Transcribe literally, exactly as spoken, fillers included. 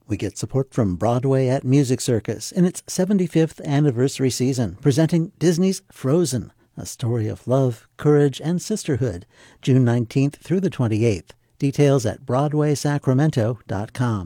We get support from Broadway at Music Circus in its seventy-fifth anniversary season, presenting Disney's Frozen, a story of love, courage, and sisterhood, June nineteenth through the twenty-eighth. Details at broadway sacramento dot com.